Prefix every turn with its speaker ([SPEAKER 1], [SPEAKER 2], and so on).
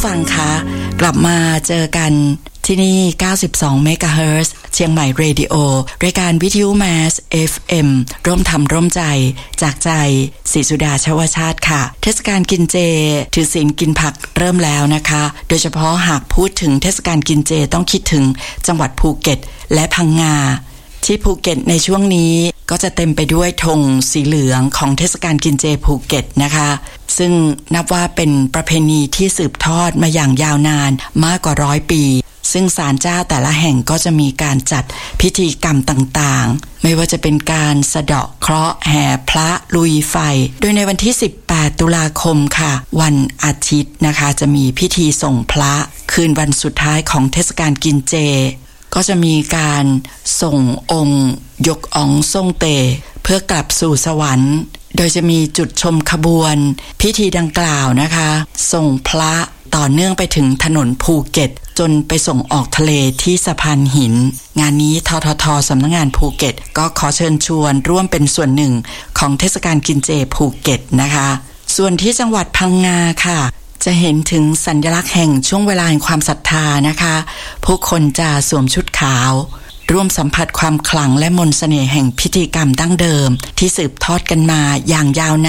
[SPEAKER 1] ฟังคะกลับมาเจอกันที่นี่92เมกะเฮิรตซ์เชียงใหม่เรดิโอรายการวิทยุแมส FM ร่วมทำร่วมใจจากใจศรีสุดาชวชาติค่ะเทศกาลกินเจถือศีลกินผักเริ่มแล้วนะคะโดยเฉพาะหากพูดถึงเทศกาลกินเจต้องคิดถึงจังหวัดภูเก็ตและพังงาที่ภูเก็ตในช่วงนี้ก็จะเต็มไปด้วยธงสีเหลืองของเทศกาลกินเจภูเก็ตนะคะซึ่งนับว่าเป็นประเพณีที่สืบทอดมาอย่างยาวนานมากกว่า100 ปีซึ่งศาลเจ้าแต่ละแห่งก็จะมีการจัดพิธีกรรมต่างๆไม่ว่าจะเป็นการสะเดาะเคราะห์แห่พระลุยไฟโดยในวันที่18ตุลาคมค่ะวันอาทิตย์นะคะจะมีพิธีส่งพระคืนวันสุดท้ายของเทศกาลกินเจก็จะมีการส่งองค์ยกอ๋องซ่งเตเพื่อกลับสู่สวรรค์โดยจะมีจุดชมขบวนพิธีดังกล่าวนะคะส่งพระต่อเนื่องไปถึงถนนภูเก็ตจนไปส่งออกทะเลที่สะพานหินงานนี้ททท.สำนักงานภูเก็ตก็ขอเชิญชวนร่วมเป็นส่วนหนึ่งของเทศกาลกินเจภูเก็ตนะคะส่วนที่จังหวัดพังงาค่ะจะเห็นถึงสัญลักษณ์แห่งช่วงเวลาแห่งความศรัทธานะคะผู้คนจะสวมชุดขาวร่วมสัมผัสความขลังและมนต์เสน่ห์แห่งพิธีกรรมดั้งเดิมที่สืบทอดกันมาอย่างยาวน